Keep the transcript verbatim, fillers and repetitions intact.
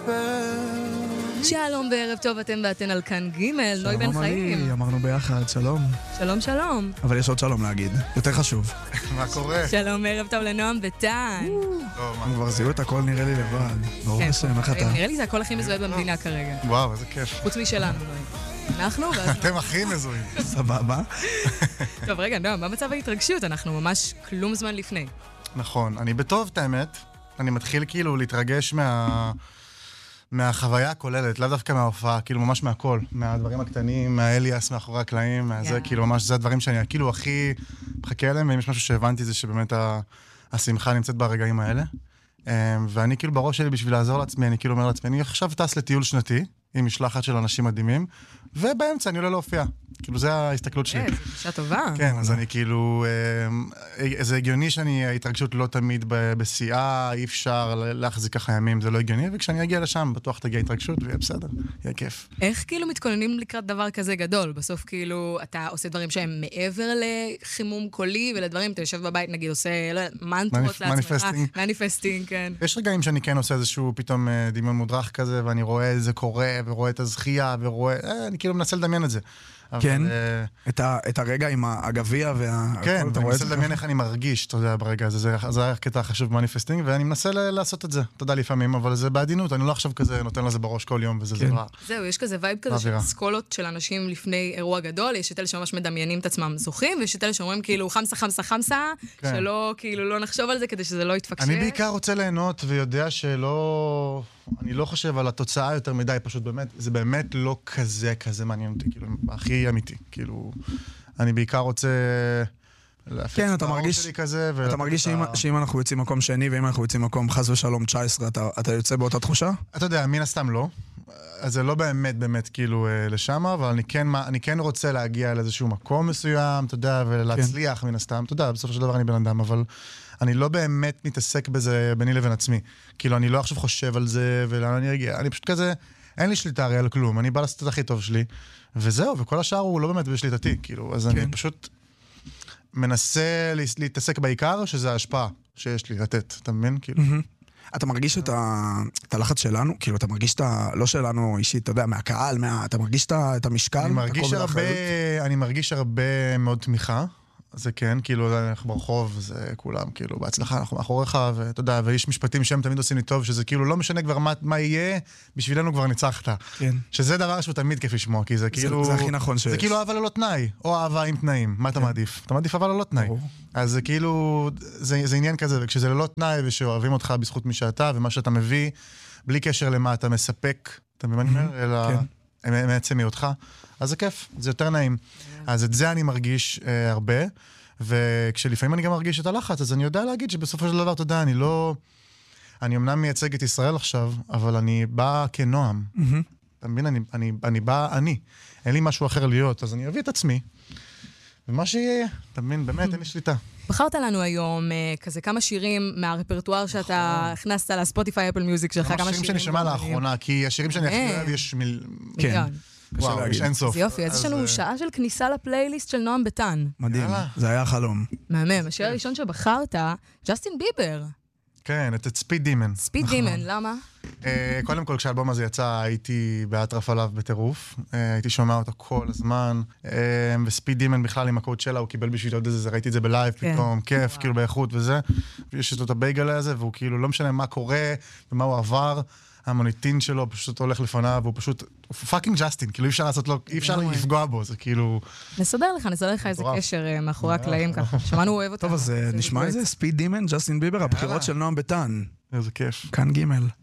שלום וערב טוב, אתם ואתן על כאן ג' נוי בן חיים. שלום, אמרנו ביחד, שלום. שלום, שלום. אבל יש עוד שלום להגיד, יותר חשוב. מה קורה? שלום, ערב טוב לנועם וטן. הם כבר זיהו את הכל, נראה לי לבד. ברור השם, איך אתה? נראה לי זה הכל הכי מזוהה במדינה כרגע. וואו, איזה כיף. חוץ משלנו, נוי. אנחנו, ואז... אתם הכי מזוהים. סבבה. טוב, רגע, נועם, מה מצב ההתרגשות? אנחנו ממש כלום זמן לפני. נכון, אני בטוב, את האמת. אני מתחיל כאילו להתרגש מה... מהחוויה הכוללת, לאו דווקא מההופעה, כאילו ממש מהכל, מהדברים הקטנים, מהאליאס, מאחורי הקלעים, מהזה, כאילו ממש זה הדברים שאני כאילו הכי מחכה אליהם, ואם יש משהו שהבנתי זה שבאמת השמחה נמצאת ברגעים האלה. ואני כאילו בראש שלי בשביל לעזור לעצמי, אני כאילו אומר לעצמי, אני עכשיו טס לטיול שנתי, עם משלחת של אנשים מדהימים, ובאמצע אני עולה להופיע. כאילו, זה ההסתכלות שלי. זה פגישה טובה. כן, אז אני כאילו... זה הגיוני שאני, ההתרגשות לא תמיד בשיאה, אי אפשר להחזיק ככה ימים, זה לא הגיוני, וכשאני אגיע לשם, בטוח תגיע התרגשות, ויהיה בסדר, יהיה כיף. איך כאילו מתכוננים לקראת דבר כזה גדול? בסוף כאילו, אתה עושה דברים שהם מעבר לחימום קולי, ולדברים, אתה יושב בבית, נגיד, עושה מנטרות לעצמך. מניפסטינג, כן. יש רגעים שאני כן עושה איזשהו פתאום דמיון מודרך כזה, ואני רואה איזה קורה, ורואה את הזכייה, ורואה, אני כאילו מנסה לדמיין את זה. כן, את הרגע עם הגביע וה... כן, אני מנסה לדמיין איך אני מרגיש, אתה יודע, ברגע הזה, זה היה קטע חשוב מניפסטינג, ואני מנסה לעשות את זה, אתה יודע, לפעמים, אבל זה בעדינות, אני לא עכשיו כזה נותן לזה בראש כל יום, וזה רע. זהו, יש כזה וייב כזה של סקולות של אנשים לפני אירוע גדול, יש את אלה שממש מדמיינים את עצמם זוכים, ויש את אלה שאומרים כאילו חמסה, חמסה, חמסה, שלא, כאילו, לא נחשוב על זה כדי שזה לא יתפקשש. אני בעיקר רוצה ליהנות ויודע שלא... אני לא חושב על התוצאה יותר מדי, פשוט באמת, זה באמת לא כזה, כזה מעניין אותי, כאילו, הכי אמיתי, כאילו, אני בעיקר רוצה להפיץ כן, את האור שלי כזה, אתה מרגיש שאם אנחנו יוצאים מקום שני, ואם אנחנו יוצאים מקום חס ושלום תשע עשרה, אתה יוצא באותה תחושה? אתה יודע, מן הסתם לא, אז זה לא באמת, באמת, כאילו, לשם, אבל אני כן, אני כן רוצה להגיע לאיזשהו מקום מסוים, אתה יודע, ולהצליח מן הסתם, אתה יודע, בסופו של דבר אני בן אדם, אבל אני לא באמת מתעסק בזה ביני לבין עצמי. כאילו, אני לא עכשיו חושב על זה, ולאן אני אגיע. אני פשוט כזה, אין לי שליטה הרי על כלום. אני בא לעשות את הכי טוב שלי, וזהו, וכל השאר הוא לא באמת בשליטתי. כאילו, אז אני פשוט מנסה להתעסק בעיקר, שזה ההשפעה שיש לי לתת. אתה מבין? כאילו. אתה מרגיש את הלחץ שלנו? כאילו, אתה מרגיש את ה... לא שלנו אישית, אתה יודע, מהקהל, אתה מרגיש את המשקל? אני מרגיש הרבה, אני מרגיש הרבה מאוד תמיכה. זה כן, כאילו, אנחנו ברחוב, זה כולם, כאילו, בהצלחה, אנחנו מאחוריך, ואתה יודע, ויש משפטים שהם תמיד עושים לי טוב, שזה כאילו לא משנה כבר מה, מה יהיה, בשבילנו כבר ניצחת. כן. שזה דבר שהוא תמיד כיף לשמוע, כי זה כאילו... זה, זה הכי נכון שיש. זה כאילו אהבה ללא תנאי, או אהבה עם תנאים. מה אתה מעדיף? אתה מעדיף אהבה ללא תנאי. אז זה כאילו, זה, זה עניין כזה, וכשזה ללא תנאי, ושאוהבים אותך בזכות מי שאתה, ומה שאתה מביא, בלי קשר למה אתה מספק, אתה מבין מה אני אומר? אלא מעצם מאותך. אז זה כיף, זה יותר נעים. אז את זה אני מרגיש אה, הרבה, וכשלפעמים אני גם מרגיש את הלחץ, אז אני יודע להגיד שבסופו של דבר, אתה יודע, אני לא... אני אמנם מייצג את ישראל עכשיו, אבל אני בא כנועם. Mm-hmm. אתה מבין? אני, אני, אני בא אני. אין לי משהו אחר להיות, אז אני אביא את עצמי. ומה שיהיה, אתה מבין? באמת, אין לי שליטה. בחרת לנו היום אה, כזה כמה שירים מהרפרטואר שאתה הכנסת לספוטיפיי, אפל מיוזיק שלך, כמה שירים. שירים שאני שומע לאחרונה, כי השירים שאני הכי אוהב יש מיל... כן. וואו, יש אין סוף. זה יופי, אז יש לנו שעה של כניסה לפלייליסט של נועם ביטן. מדהים, זה היה חלום. מהמם, השיר הראשון שבחרת, ג'סטין ביבר. כן, את ספיד דימן. ספיד דימן, למה? קודם כל, כשהאלבום הזה יצא, הייתי באטרף עליו בטירוף. הייתי שומע אותו כל הזמן. וספיד דימן בכלל עם הקוד שלה, הוא קיבל בשביל עוד איזה, ראיתי את זה בלייב פתאום, כיף, כאילו באיכות וזה. ויש את הבייגל הזה, והוא כאילו לא משנה מה קורה ומה הוא עבר. המוניטין שלו פשוט הולך לפניו, והוא פשוט, הוא פאקינג ג'סטין, כאילו אי אפשר לעשות לו, אי אפשר לפגוע בו, זה כאילו... נסדר לך, נסדר לך איזה קשר מאחורי הקלעים ככה, שמענו אוהב אותה. טוב, אז נשמע איזה ספיד דימן, ג'סטין ביבר, הבחירות של נועם ביטן. איזה כיף. כאן ג'